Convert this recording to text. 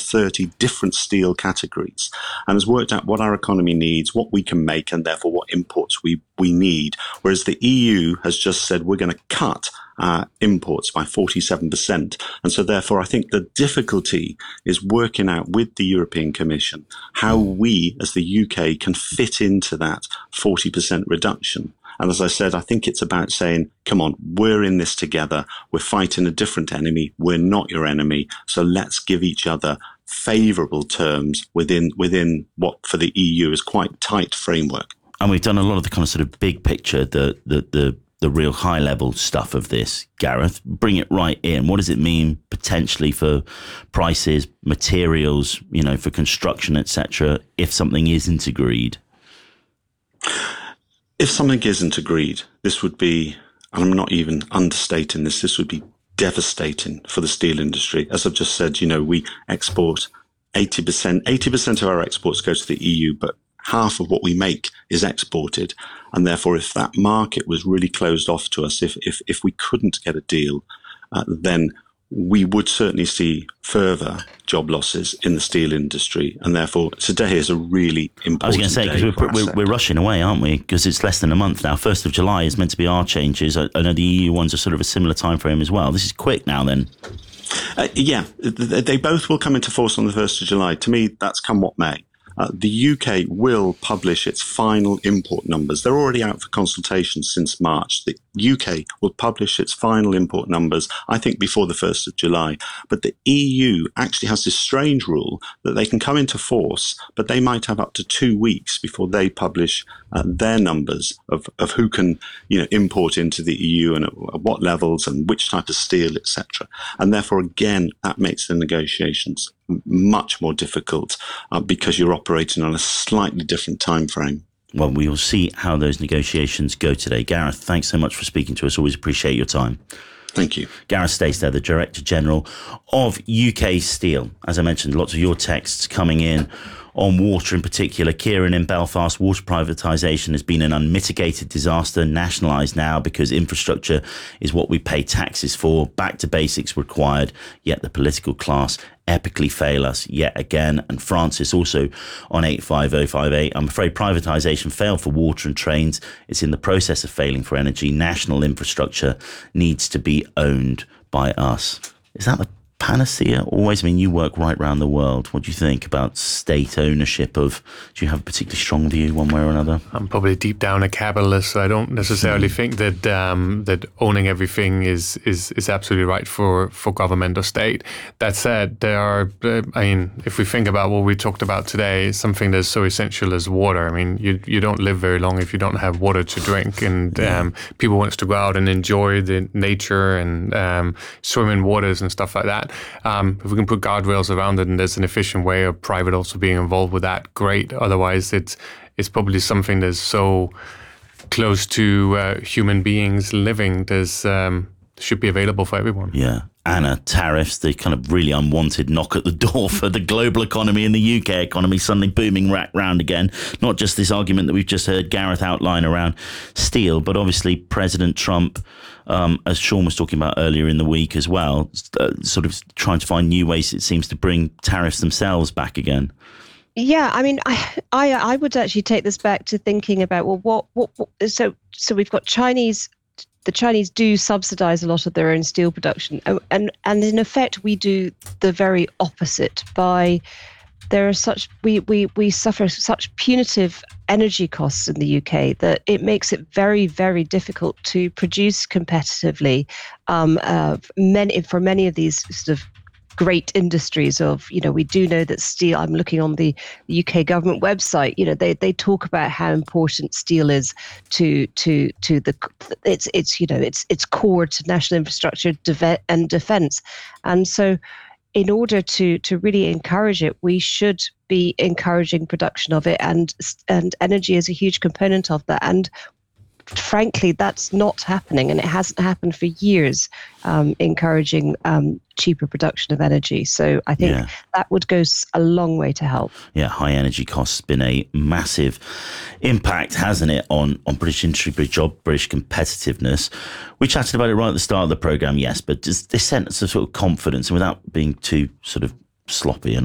30 different steel categories and has worked out what our economy needs, what we can make, and therefore what imports we need. Whereas the EU has just said we're going to cut imports by 47%. And so therefore, I think the difficulty is working out with the European Commission how we as the UK can fit into that 40% reduction. And as I said, I think it's about saying, come on, we're in this together. We're fighting a different enemy. We're not your enemy. So let's give each other favourable terms within what for the EU is quite tight framework. And we've done a lot of the kind of sort of big picture, the real high level stuff of this, Gareth. Bring it right in. What does it mean potentially for prices, materials, for construction, etc., if something isn't agreed? If something isn't agreed, this would be, and I'm not even understating this would be devastating for the steel industry. As I've just said, we export 80% of our exports go to the EU, but half of what we make is exported. And therefore, if that market was really closed off to us, if we couldn't get a deal, then we would certainly see further job losses in the steel industry. And therefore, today is a really important day. I was going to say, because we're rushing away, aren't we? Because it's less than a month now. 1st of July is meant to be our changes. I know the EU ones are sort of a similar time frame as well. This is quick now then. Yeah, they both will come into force on the 1st of July. To me, that's come what may. The UK will publish its final import numbers. They're already out for consultation since March. The UK will publish its final import numbers, I think, before the 1st of July. But the EU actually has this strange rule that they can come into force, but they might have up to 2 weeks before they publish their numbers of who can import into the EU and at what levels and which type of steel, etc. And therefore, again, that makes the negotiations much more difficult because you're operating on a slightly different time frame. Well, we will see how those negotiations go today. Gareth, thanks so much for speaking to us. Always appreciate your time. Thank you. Gareth Staystead, the Director General of UK Steel. As I mentioned, lots of your texts coming in on water in particular. Kieran in Belfast, water privatisation has been an unmitigated disaster, nationalised now because infrastructure is what we pay taxes for. Back to basics required, yet the political class epically fail us yet again. And Francis also on 85058. I'm afraid privatisation failed for water and trains. It's in the process of failing for energy. National infrastructure needs to be owned by us. Is that the panacea always? I mean, you work right around the world. What do you think about state ownership of? Do you have a particularly strong view one way or another? I'm probably deep down a capitalist, so I don't necessarily think that that owning everything is absolutely right for government or state. That said, there are, if we think about what we talked about today, something that's so essential as water. I mean, you don't live very long if you don't have water to drink, and people want to go out and enjoy the nature and swim in waters and stuff like that. If we can put guardrails around it and there's an efficient way of private also being involved with that, great. Otherwise, it's probably something that's so close to human beings living. There's should be available for everyone. Yeah. Anna, tariffs, the kind of really unwanted knock at the door for the global economy and the UK economy suddenly booming round again. Not just this argument that we've just heard Gareth outline around steel, but obviously President Trump, as Sean was talking about earlier in the week as well, sort of trying to find new ways, it seems, to bring tariffs themselves back again. Yeah, I mean, I would actually take this back to thinking about, well, so we've got the Chinese do subsidize a lot of their own steel production. And in effect, we do the very opposite by we suffer such punitive energy costs in the UK that it makes it very, very difficult to produce competitively for many of these sort of great industries of, we do know that steel, I'm looking on the UK government website, they talk about how important steel is to it's core to national infrastructure and defence. And so in order to really encourage it, we should be encouraging production of it, and energy is a huge component of that. And frankly, that's not happening, and it hasn't happened for years, encouraging cheaper production of energy. So I think that would go a long way to help. Yeah, high energy costs been a massive impact, hasn't it, on British industry, British competitiveness. We chatted about it right at the start of the programme, yes, but just this sense of sort of confidence, and without being too sort of sloppy and